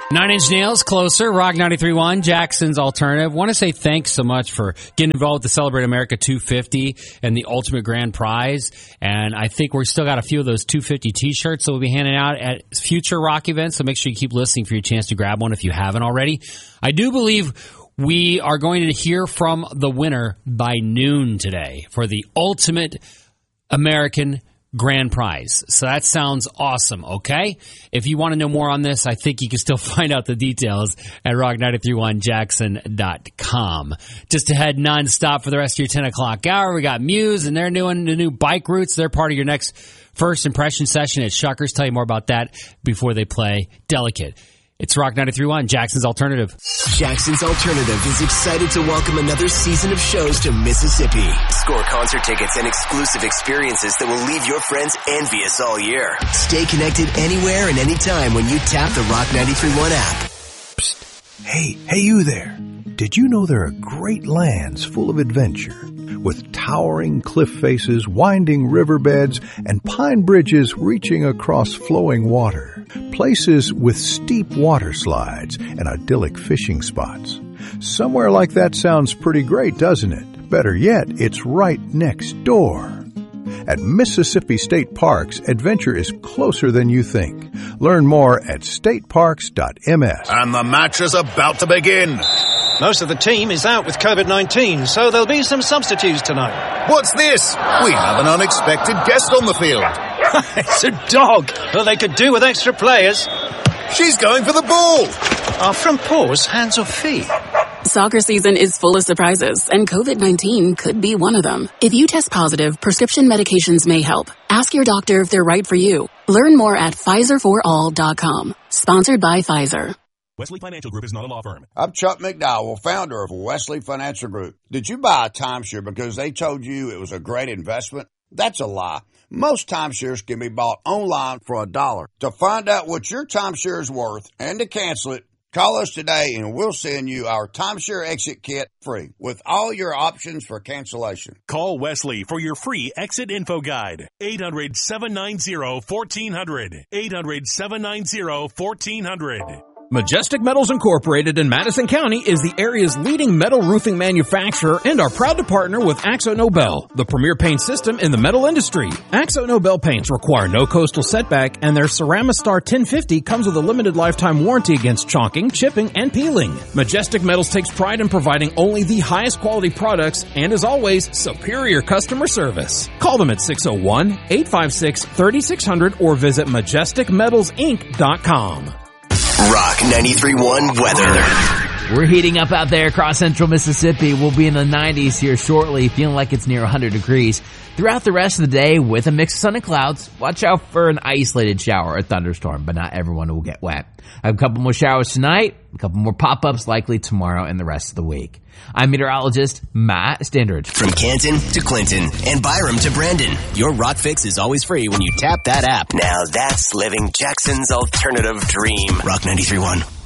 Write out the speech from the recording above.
Nine Inch Nails, Closer, Rock 93.1, Jackson's Alternative. Want to say thanks so much for getting involved with the Celebrate America 250 and the Ultimate Grand Prize. And I think we're still got a few of those 250 t-shirts that we'll be handing out at future rock events. So make sure you keep listening for your chance to grab one if you haven't already. I do believe we are going to hear from the winner by noon today for the Ultimate American Grand Prize. So that sounds awesome, okay? If you want to know more on this, I think you can still find out the details at rock931jackson.com. Just to head nonstop for the rest of your 10 o'clock hour, we got Muse, and they're doing the new Bike Routes. They're part of your next first impression session at Shuckers. Tell you more about that before they play Delicate. It's Rock 93.1, Jackson's Alternative. Jackson's Alternative is excited to welcome another season of shows to Mississippi. Score concert tickets and exclusive experiences that will leave your friends envious all year. Stay connected anywhere and anytime when you tap the Rock 93.1 app. Psst. Hey you there. Did you know there are great lands full of adventure? With towering cliff faces, winding riverbeds, and pine bridges reaching across flowing water. Places with steep water slides and idyllic fishing spots. Somewhere like that sounds pretty great, doesn't it? Better yet, it's right next door. At Mississippi State Parks, adventure is closer than you think. Learn more at stateparks.ms. And the match is about to begin. Most of the team is out with COVID-19, so there'll be some substitutes tonight. What's this? We have an unexpected guest on the field. It's a dog. Well, they could do with extra players. She's going for the ball. Are front paws hands or feet? Soccer season is full of surprises, and COVID-19 could be one of them. If you test positive, prescription medications may help. Ask your doctor if they're right for you. Learn more at PfizerForAll.com. Sponsored by Pfizer. Wesley Financial Group is not a law firm. I'm Chuck McDowell, founder of Wesley Financial Group. Did you buy a timeshare because they told you it was a great investment? That's a lie. Most timeshares can be bought online for $1. To find out what your timeshare is worth and to cancel it, call us today and we'll send you our timeshare exit kit free with all your options for cancellation. Call Wesley for your free exit info guide. 800-790-1400. 800-790-1400. Majestic Metals Incorporated in Madison County is the area's leading metal roofing manufacturer and are proud to partner with Axo Nobel, the premier paint system in the metal industry. Axo Nobel paints require no coastal setback, and their Ceramistar 1050 comes with a limited lifetime warranty against chalking, chipping, and peeling. Majestic Metals takes pride in providing only the highest quality products and, as always, superior customer service. Call them at 601-856-3600 or visit majesticmetalsinc.com. Rock 93.1 weather. We're heating up out there across central Mississippi. We'll be in the 90s here shortly, feeling like it's near 100 degrees. Throughout the rest of the day, with a mix of sun and clouds, watch out for an isolated shower or thunderstorm, but not everyone will get wet. I have a couple more showers tonight, a couple more pop-ups likely tomorrow and the rest of the week. I'm meteorologist Matt Standard. From Canton to Clinton and Byram to Brandon, your Rock Fix is always free when you tap that app. Now that's living Jackson's alternative dream. Rock 93.1.